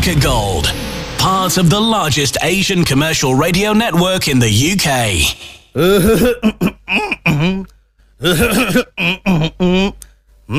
Africa Gold, part of the largest Asian commercial radio network in the UK.